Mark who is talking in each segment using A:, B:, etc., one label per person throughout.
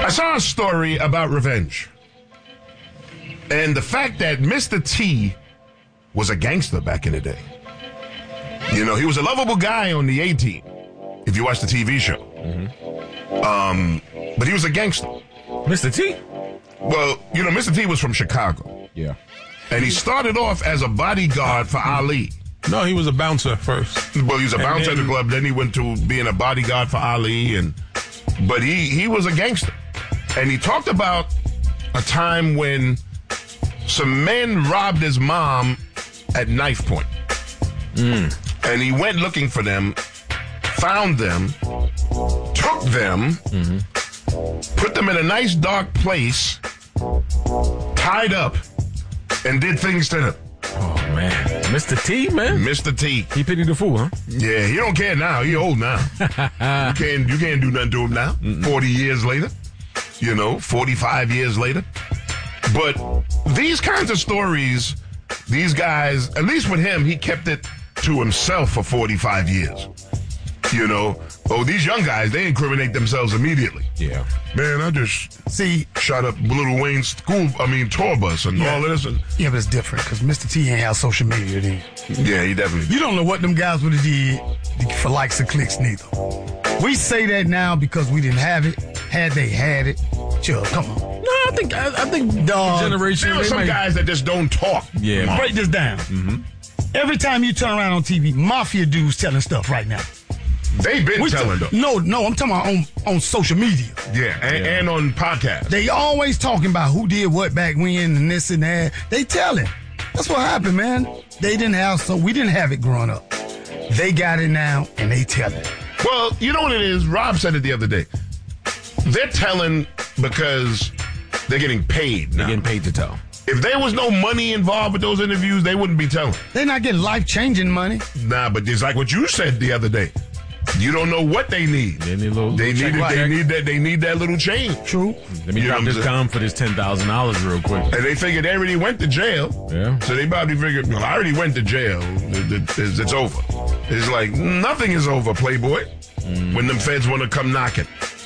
A: I saw a story about revenge. And the fact that Mr. T was a gangster back in the day. You know, he was a lovable guy on the A-Team, if you watch the TV show. But he was a gangster.
B: Mr. T?
A: Well, you know, Mr. T was from Chicago.
B: Yeah.
A: And he started off as a bodyguard for Ali.
C: No, he was a bouncer first.
A: Well, he was a bouncer at the club. Then he went to being a bodyguard for Ali. But he was a gangster. And he talked about a time when some men robbed his mom at knife point. And he went looking for them, found them, took them, put them in a nice dark place, tied up, and did things to them.
B: Oh, man. Mr. T, man?
A: Mr. T.
B: He pitied the fool, huh?
A: Yeah, he don't care now. He old now. You can't do nothing to him now. 40 years later. 45 years later. But these kinds of stories, these guys, at least with him, he kept it to himself for 45 years. These young guys, they incriminate themselves immediately.
B: Yeah.
A: Man, I just shot up Little Wayne's tour bus and all this.
D: Yeah, but it's different because Mr. T ain't have social media then.
A: Yeah, he definitely.
D: You don't know what them guys would have did for likes and clicks neither. We say that now because we didn't have it. Had they had it, chill, come on.
B: No, I think the generation.
A: There are some guys that just don't talk.
B: Yeah.
D: Break this down. Every time you turn around on TV, mafia dudes telling stuff right now.
A: They've been telling them.
D: No, I'm talking about on social media.
A: Yeah, and on podcasts.
D: They always talking about who did what back when and this and that. They telling. That's what happened, man. They didn't have, so we didn't have it growing up. They got it now, and they telling.
A: Well, you know what it is? Rob said it the other day. They're telling because they're getting paid now.
B: They're getting paid to tell.
A: If there was no money involved with those interviews, they wouldn't be telling.
D: They're not getting life-changing money.
A: Nah, but it's like what you said the other day. You don't know what they need.
B: They need
A: They need that little change.
D: True.
B: Let me drop this down for this $10,000 real quick.
A: And they figured they already went to jail.
B: Yeah.
A: So they probably figured, well, I already went to jail. It's over. It's like nothing is over, Playboy. When them feds want to come knocking.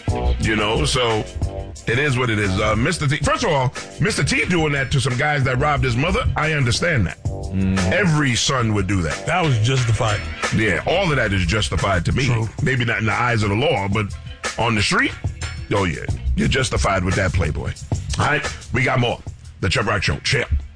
A: So it is what it is. Mr. T. First of all, Mr. T doing that to some guys that robbed his mother, I understand that. Every son would do that.
C: That was justified.
A: Yeah, all of that is justified to me.
D: True.
A: Maybe not in the eyes of the law, but on the street, oh yeah, you're justified with that, Playboy. All right, we got more. The Chubb Rock Show. Chill.